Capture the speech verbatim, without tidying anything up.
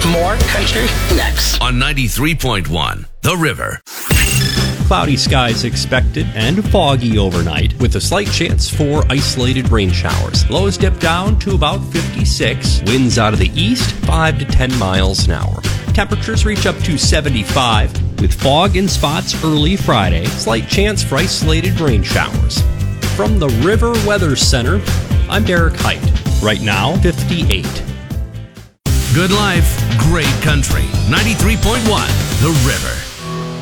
More country next. On ninety-three point one, The River. Cloudy skies expected and foggy overnight with a slight chance for isolated rain showers. Lows dip down to about fifty-six. Winds out of the east, five to ten miles an hour. Temperatures reach up to seventy-five with fog in spots early Friday. Slight chance for isolated rain showers. From the River Weather Center, I'm Derek Height. Right now, fifty-eight. Good life, great country. ninety-three point one, The River.